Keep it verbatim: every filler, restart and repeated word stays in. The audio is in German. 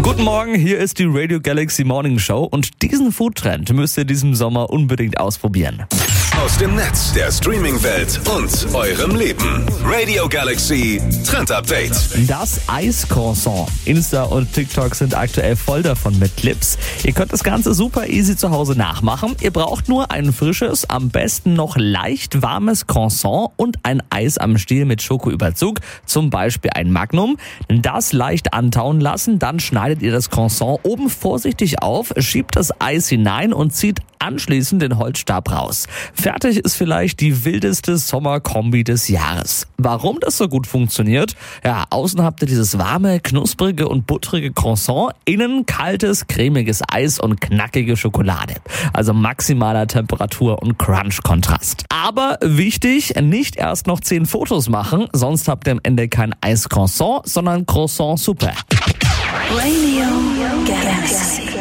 Guten Morgen, hier ist die Radio Galaxy Morning Show und diesen Foodtrend müsst ihr diesen Sommer unbedingt ausprobieren. Aus dem Netz, der Streaming-Welt und eurem Leben. Radio Galaxy Trend Update. Das Eis-Croissant. Insta und TikTok sind aktuell voll davon mit Clips. Ihr könnt das Ganze super easy zu Hause nachmachen. Ihr braucht nur ein frisches, am besten noch leicht warmes Croissant und ein Eis am Stiel mit Schokoüberzug, zum Beispiel ein Magnum. Das leicht antauen lassen, dann schneidet ihr das Croissant oben vorsichtig auf, schiebt das Eis hinein und zieht anschließend den Holzstab raus. Fertig ist vielleicht die wildeste Sommerkombi des Jahres. Warum das so gut funktioniert? Ja, außen habt ihr dieses warme, knusprige und buttrige Croissant, innen kaltes, cremiges Eis und knackige Schokolade. Also maximaler Temperatur- und Crunch-Kontrast. Aber wichtig, nicht erst noch zehn Fotos machen, sonst habt ihr am Ende kein Eis-Croissant, sondern Croissant-Suppe. Radio Galaxy.